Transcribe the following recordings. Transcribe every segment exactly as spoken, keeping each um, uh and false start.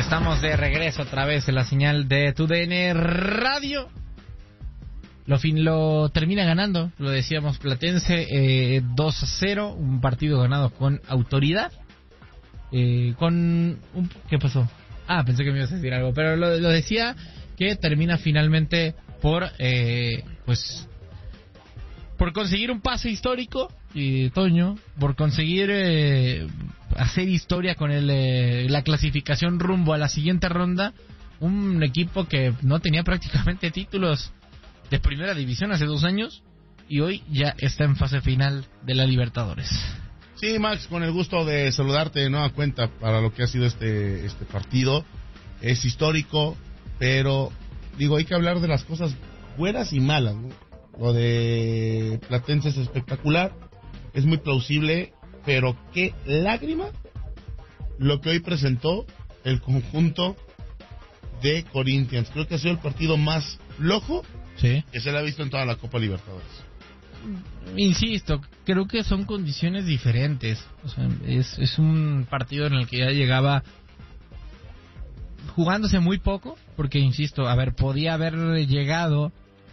Estamos de regreso otra vez en la señal de Tu D N Radio. Lo, fin, lo termina ganando, lo decíamos, Platense eh, dos a cero, un partido ganado con autoridad. Eh, con un, ¿Qué pasó? Ah, pensé que me ibas a decir algo, pero lo, lo decía que termina finalmente por, eh, pues, por conseguir un pase histórico, y Toño, por conseguir eh, hacer historia con el, eh, la clasificación rumbo a la siguiente ronda. Un equipo que no tenía prácticamente títulos de primera división hace dos años y hoy ya está en fase final de la Libertadores. Sí, Max, con el gusto de saludarte de nueva cuenta para lo que ha sido este este partido. Es histórico, pero digo, hay que hablar de las cosas buenas y malas, ¿no? Lo de Platense es espectacular, es muy plausible, pero qué lágrima lo que hoy presentó el conjunto de Corinthians. Creo que ha sido el partido más flojo sí. que se le ha visto en toda la Copa Libertadores. Insisto, creo que son condiciones diferentes. O sea, es, es un partido en el que ya llegaba jugándose muy poco, porque insisto, a ver, podía haber llegado.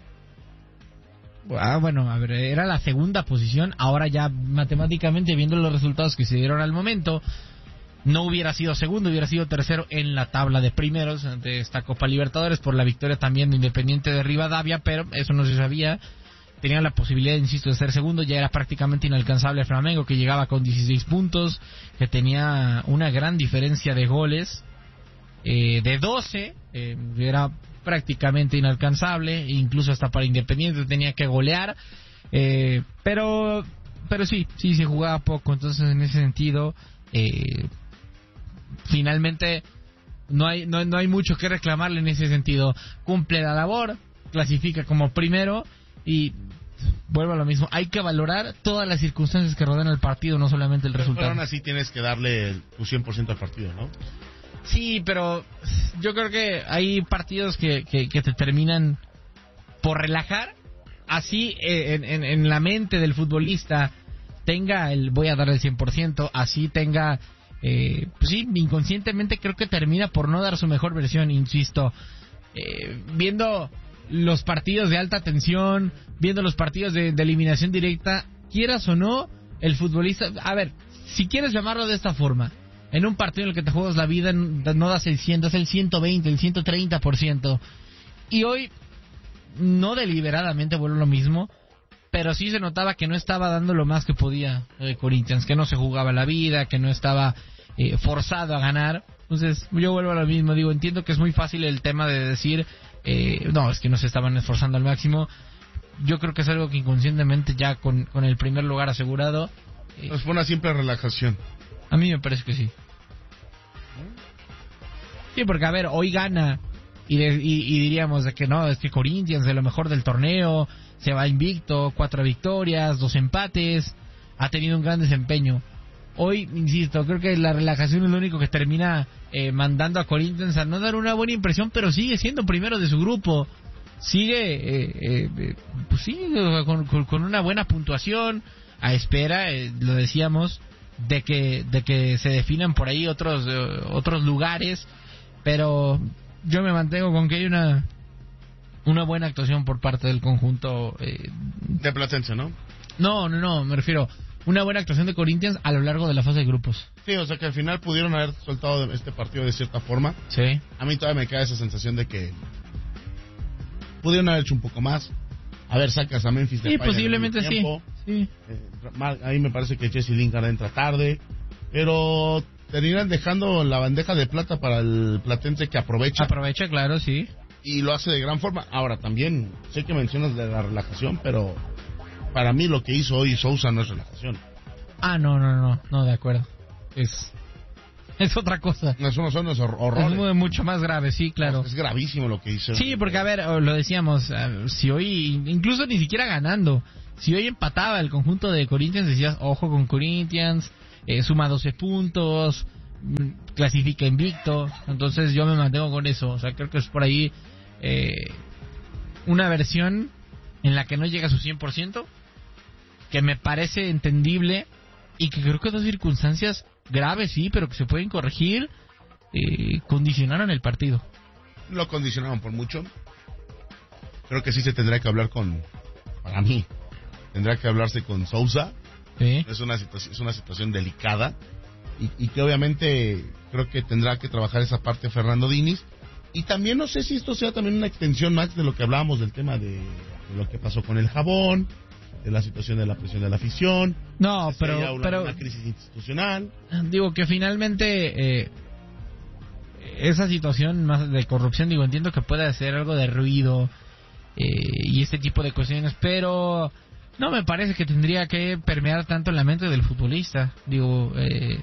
Ah, bueno, a ver, era la segunda posición. Ahora ya matemáticamente, viendo los resultados que se dieron al momento, no hubiera sido segundo, hubiera sido tercero en la tabla de primeros de esta Copa Libertadores por la victoria también de Independiente de Rivadavia, pero eso no se sabía. Tenían la posibilidad, insisto, de ser segundo. Ya era prácticamente inalcanzable el Flamengo, que llegaba con dieciséis puntos, que tenía una gran diferencia de goles, eh, de doce, eh, era prácticamente inalcanzable, incluso hasta para Independiente tenía que golear, eh, pero pero sí, sí se jugaba poco, entonces en ese sentido eh, finalmente no hay no, no hay mucho que reclamarle en ese sentido. Cumple la labor, clasifica como primero y vuelvo a lo mismo, hay que valorar todas las circunstancias que rodean el partido, no solamente el pero, resultado. Pero aún así tienes que darle el, tu cien por ciento al partido, ¿no? Sí, pero yo creo que hay partidos que, que, que te terminan por relajar. Así en, en, en la mente del futbolista tenga el voy a dar el cien por ciento, así tenga, eh, pues sí, inconscientemente creo que termina por no dar su mejor versión, insisto. Eh, viendo los partidos de alta tensión, viendo los partidos de, de eliminación directa, quieras o no, el futbolista, a ver, si quieres llamarlo de esta forma, en un partido en el que te juegas la vida, no das el cien, das el ciento veinte, el ciento treinta por ciento. Y hoy, no deliberadamente vuelvo lo mismo, pero sí se notaba que no estaba dando lo más que podía eh, Corinthians, que no se jugaba la vida, que no estaba eh, forzado a ganar. Entonces, yo vuelvo a lo mismo, digo, entiendo que es muy fácil el tema de decir, eh, no, es que no se estaban esforzando al máximo. Yo creo que es algo que inconscientemente ya con, con el primer lugar asegurado... Eh, Nos pone siempre relajación. A mí me parece que sí. Sí, porque a ver, hoy gana y, de, y, y diríamos de que no, es que Corinthians de lo mejor del torneo, se va invicto, cuatro victorias, dos empates, ha tenido un gran desempeño. Hoy, insisto, creo que la relajación es lo único que termina eh, mandando a Corinthians a no dar una buena impresión, pero sigue siendo primero de su grupo, sigue, eh, eh, pues sí, con, con, con una buena puntuación, a espera, eh, lo decíamos, de que de que se definan por ahí otros eh, otros lugares, pero yo me mantengo con que hay una una buena actuación por parte del conjunto eh, de Platense, ¿no? No, no, no, me refiero una buena actuación de Corinthians a lo largo de la fase de grupos. Sí, o sea que al final pudieron haber soltado este partido de cierta forma. Sí. A mí todavía me queda esa sensación de que pudieron haber hecho un poco más. A ver, sacas a Memphis de Sí, posiblemente sí. sí. Eh, ahí me parece que Jesse Lingard entra tarde, pero terminan dejando la bandeja de plata para el Platense, que aprovecha. Aprovecha, claro, sí. Y lo hace de gran forma. Ahora, también sé que mencionas de la relajación, pero para mí lo que hizo hoy Sousa no es relajación. Ah, no, no, no, no, de acuerdo. Es es otra cosa. No, eso no son esos horrores. Es muy, mucho más grave, sí, claro. Es, es gravísimo lo que hizo. Sí, porque, a ver, lo decíamos, si hoy, incluso ni siquiera ganando, si hoy empataba el conjunto de Corinthians, decías, ojo con Corinthians, eh, suma doce puntos, clasifica invicto, entonces yo me mantengo con eso. O sea, creo que es por ahí eh, una versión en la que no llega a su cien por ciento, que me parece entendible y que creo que dos circunstancias graves, sí, pero que se pueden corregir. eh, condicionaron el partido. Lo condicionaron por mucho. Creo que sí se tendrá que hablar con, para mí, tendrá que hablarse con Sousa. ¿Sí? Es una situación, es una situación delicada y, y que obviamente creo que tendrá que trabajar esa parte Fernando Diniz. Y también no sé si esto sea también una extensión, Max, de lo que hablábamos del tema de, de lo que pasó con el jabón, de la situación de la presión de la afición. No, si pero, haya una, pero una crisis institucional. Digo que finalmente eh, esa situación más de corrupción, digo, entiendo que puede hacer algo de ruido eh, y este tipo de cuestiones, pero no me parece que tendría que permear tanto en la mente del futbolista. Digo, eh,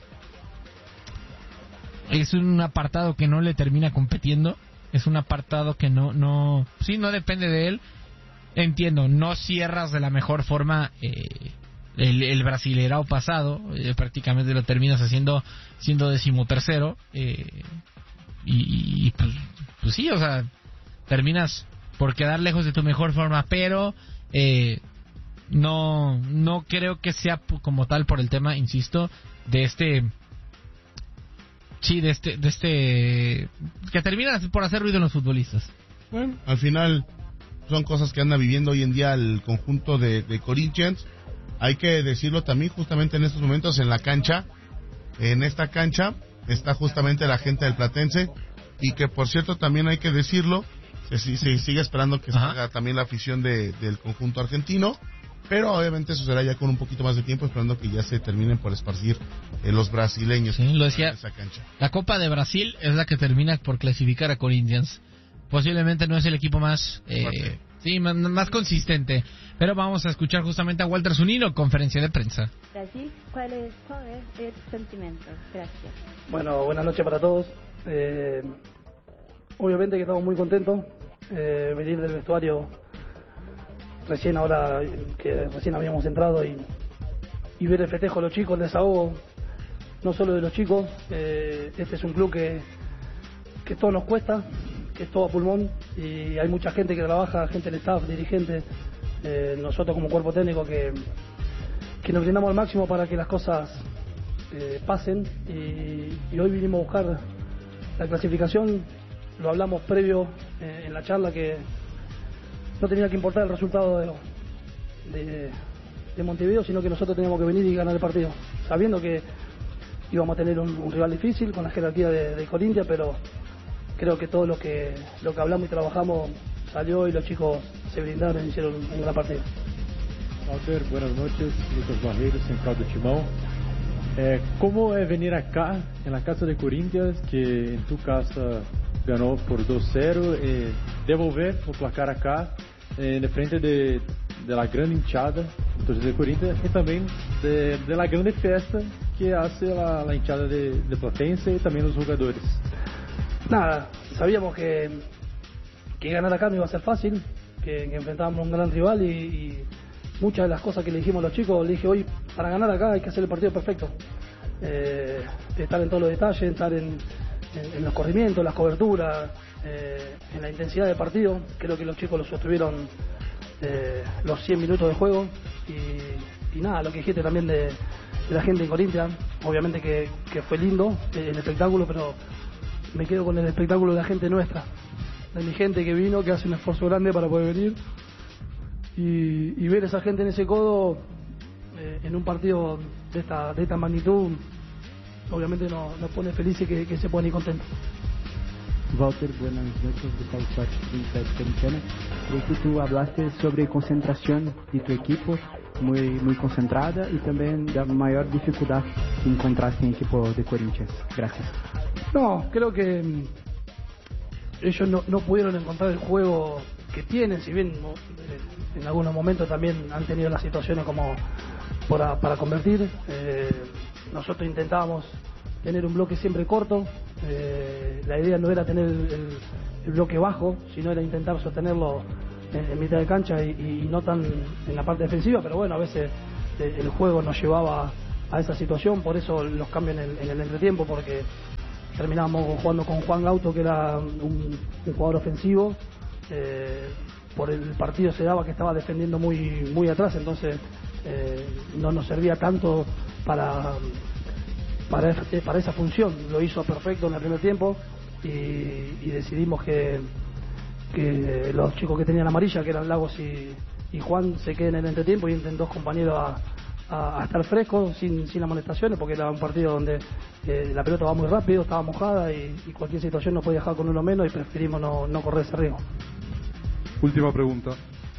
es un apartado que no le termina competiendo, es un apartado que no, no, sí, no depende de él. Entiendo, no cierras de la mejor forma eh, el, el Brasileirao pasado, eh, prácticamente lo terminas haciendo siendo decimotercero, eh, y, y pues, pues sí, o sea, terminas por quedar lejos de tu mejor forma, pero eh, no, no creo que sea como tal por el tema, insisto, de este... Sí, de este, de este, que termina por hacer ruido en los futbolistas. Bueno, al final son cosas que anda viviendo hoy en día el conjunto de, de Corinthians. Hay que decirlo también justamente en estos momentos en la cancha. En esta cancha está justamente la gente del Platense y que por cierto también hay que decirlo, se, se sigue esperando que salga también la afición de, del conjunto argentino. Pero obviamente eso será ya con un poquito más de tiempo, esperando que ya se terminen por esparcir eh, los brasileños. Sí, lo decía, en esa cancha. La Copa de Brasil es la que termina por clasificar a Corinthians. Posiblemente no es el equipo más, eh, sí, más, más consistente. Pero vamos a escuchar justamente a Walter Zunino, conferencia de prensa. Brasil, ¿cuál es, cuál es el sentimiento? Gracias. Bueno, buenas noches para todos. Eh, obviamente que estamos muy contentos. Eh, venir del vestuario recién ahora que recién habíamos entrado y, y ver el festejo de los chicos, el desahogo no solo de los chicos. Eh, este es un club que que todo nos cuesta, que es todo a pulmón y hay mucha gente que trabaja, gente del staff, dirigentes, eh, nosotros como cuerpo técnico que que nos brindamos al máximo para que las cosas eh, pasen y, y hoy vinimos a buscar la clasificación. Lo hablamos previo eh, en la charla que no tenía que importar el resultado de, de, de Montevideo, sino que nosotros teníamos que venir y ganar el partido, sabiendo que íbamos a tener un, un rival difícil con la jerarquía de, de Corinthians, pero creo que todo lo que lo que hablamos y trabajamos salió y los chicos se brindaron y hicieron un, un gran partido. Walter, buenas noches, Lucas Barreiro, central do Timão. Eh, ¿Cómo es venir acá, en la casa de Corinthians, que en tu casa ganó por dos cero, eh, devolver o placar acá, eh, de frente de, de la gran hinchada entonces de Corinthians y también de, de la grande fiesta que hace la, la hinchada de, de Platense y también los jugadores? Nada, sabíamos que, que ganar acá no iba a ser fácil, que, que enfrentábamos a un gran rival y, y muchas de las cosas que le dijimos a los chicos, le dije hoy, para ganar acá hay que hacer el partido perfecto, eh, estar en todos los detalles, estar en, en, en los corrimientos, las coberturas, eh, en la intensidad del partido. Creo que los chicos lo sostuvieron eh, los cien minutos de juego y, y nada, lo que dijiste también de, de la gente en Corinthians, obviamente que, que fue lindo eh, el espectáculo, pero me quedo con el espectáculo de la gente nuestra, de mi gente que vino, que hace un esfuerzo grande para poder venir y, y ver a esa gente en ese codo eh, en un partido de esta, de esta magnitud, obviamente nos, nos pone felices que, que se puedan ir contentos. Walter, buenas noches, de Paulo Soares, Universidad Corintiana. Creo que tú hablaste sobre concentración de tu equipo, muy, muy concentrada y también la mayor dificultad que encontraste en el equipo de Corinthians. Gracias. No, creo que mm, ellos no, no pudieron encontrar el juego que tienen, si bien no, en algunos momentos también han tenido las situaciones como para, para convertir. Eh, nosotros intentábamos tener un bloque siempre corto, eh, la idea no era tener el, el bloque bajo, sino era intentar sostenerlo en, en mitad de cancha y, y no tan en la parte defensiva, pero bueno, a veces eh, el juego nos llevaba a esa situación, por eso los cambios en el, en el entretiempo, porque terminábamos jugando con Juan Gauto, que era un, un jugador ofensivo, eh, por el partido se daba que estaba defendiendo muy, muy atrás, entonces eh, no nos servía tanto para para, para esa función. Lo hizo perfecto en el primer tiempo y, y decidimos que, que los chicos que tenían amarilla, que eran Lagos y, y Juan, se queden en el entretiempo y intenten dos compañeros a, a, a estar frescos, sin, sin amonestaciones, porque era un partido donde eh, la pelota va muy rápido, estaba mojada y, y cualquier situación nos podía dejar con uno menos y preferimos no, no correr ese riesgo. Última pregunta.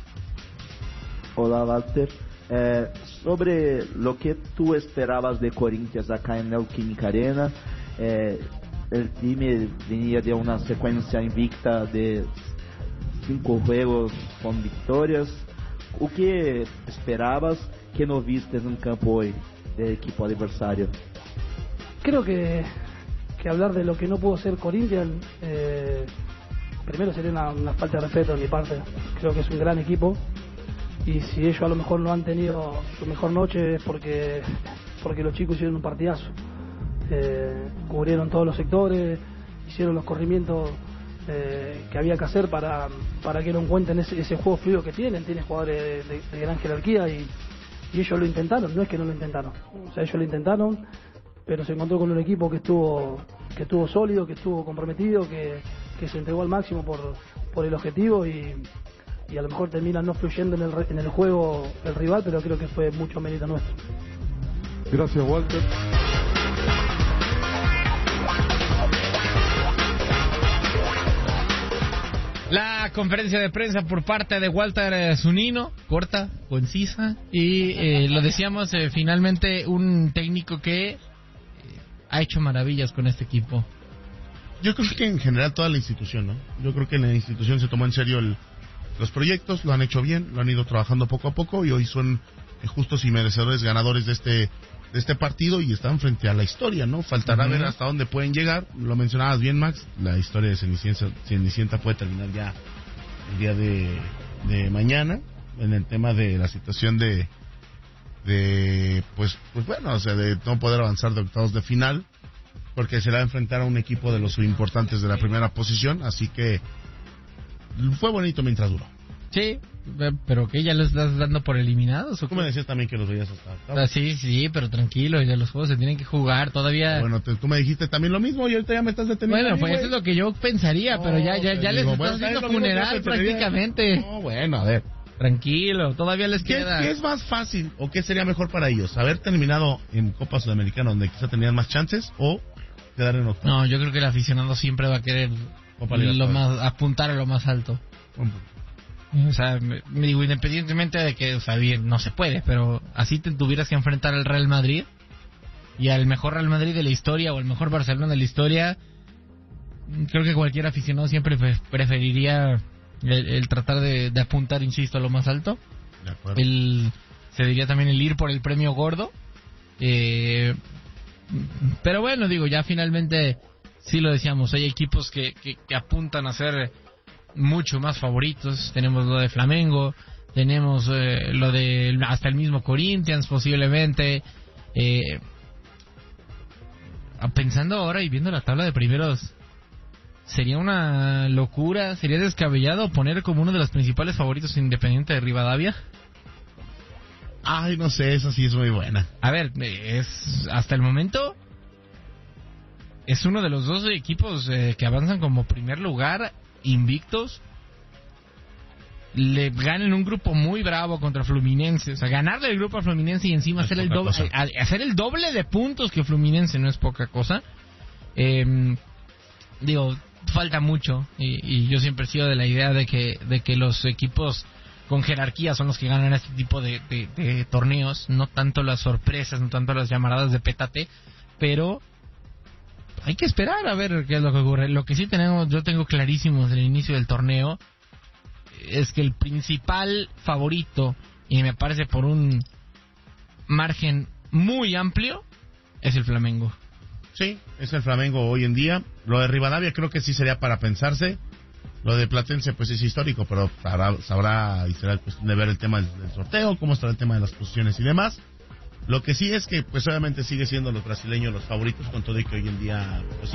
Hola, Walter. Eh, sobre lo que tú esperabas de Corinthians acá en Neoquímica Arena, eh, el time venía de una secuencia invicta de cinco juegos con victorias. ¿O que esperabas que no viste en campo hoy del equipo adversario? Creo que, que hablar de lo que no pudo ser Corinthians, eh, primero sería una, una falta de respeto de mi parte. Creo que es un gran equipo. Y si ellos a lo mejor no han tenido su mejor noche es porque, porque los chicos hicieron un partidazo. Eh, cubrieron todos los sectores, hicieron los corrimientos eh, que había que hacer para, para que no encuentren ese, ese juego fluido que tienen. Tienen jugadores de, de, de gran jerarquía y, y ellos lo intentaron, no es que no lo intentaron. O sea, ellos lo intentaron, pero se encontró con un equipo que estuvo, que estuvo sólido, que estuvo comprometido, que, que se entregó al máximo por, por el objetivo y... y a lo mejor termina no fluyendo en el, en el juego el rival, pero creo que fue mucho mérito nuestro. Gracias, Walter. La conferencia de prensa por parte de Walter Zunino, corta, concisa, y eh, lo decíamos, eh, finalmente un técnico que eh, ha hecho maravillas con este equipo. Yo creo que en general toda la institución, ¿no? Yo creo que la institución se tomó en serio el los proyectos, lo han hecho bien, lo han ido trabajando poco a poco y hoy son justos y merecedores ganadores de este de este partido y están frente a la historia, ¿no? Faltará uh-huh. ver hasta dónde pueden llegar. Lo mencionabas bien, Max, la historia de Cenicienta, Cenicienta puede terminar ya el día de, de mañana en el tema de la situación de de pues pues bueno, o sea, de no poder avanzar de octavos de final porque se va a enfrentar a un equipo de los importantes de la primera posición, así que fue bonito mientras duró. Sí, pero que ya lo estás dando por eliminados. ¿O tú me decías también que los veías hasta ah, sí, sí, pero tranquilo, ya los juegos se tienen que jugar todavía. Bueno, te, tú me dijiste también lo mismo y ahorita ya me estás deteniendo. Bueno, pues eso es lo que yo pensaría, no, pero ya ya, ya les digo, estás bueno, haciendo funeral prácticamente. No, bueno, a ver. Tranquilo, todavía les ¿Qué, queda. ¿Qué es más fácil o qué sería mejor para ellos? ¿Haber terminado en Copa Sudamericana donde quizá tenían más chances o quedar en octavos? No, yo creo que el aficionado siempre va a querer lo más, apuntar a lo más alto. O sea, me, me digo, independientemente de que, o sea, bien, no se puede, pero así te tuvieras que enfrentar al Real Madrid y al mejor Real Madrid de la historia o al mejor Barcelona de la historia, creo que cualquier aficionado siempre preferiría el, el tratar de, de apuntar, insisto, a lo más alto. De acuerdo. El, se diría también el ir por el premio gordo. Eh, pero bueno, digo, ya finalmente, sí lo decíamos, hay equipos que, que, que apuntan a ser mucho más favoritos. Tenemos lo de Flamengo, tenemos eh, lo de hasta el mismo Corinthians posiblemente. Eh, pensando ahora y viendo la tabla de primeros, sería una locura, sería descabellado poner como uno de los principales favoritos Independiente de Rivadavia. Ay, no sé, esa sí es muy buena. A ver, es hasta el momento es uno de los dos equipos eh, que avanzan como primer lugar invictos. Le ganan un grupo muy bravo contra Fluminense, o sea, ganarle el grupo a Fluminense y encima hacer el doble, hacer el doble de puntos que Fluminense no es poca cosa. Eh, digo, falta mucho y, y yo siempre he sido de la idea de que de que los equipos con jerarquía son los que ganan este tipo de, de, de torneos, no tanto las sorpresas, no tanto las llamaradas de pétate, pero hay que esperar a ver qué es lo que ocurre. Lo que sí tenemos, yo tengo clarísimo desde el inicio del torneo, es que el principal favorito, y me parece por un margen muy amplio, es el Flamengo. Sí, es el Flamengo hoy en día. Lo de Rivadavia creo que sí sería para pensarse. Lo de Platense pues es histórico, pero sabrá, sabrá y será cuestión de ver el tema del, del sorteo, cómo estará el tema de las posiciones y demás. Lo que sí es que pues obviamente sigue siendo los brasileños los favoritos, con todo y que hoy en día pues,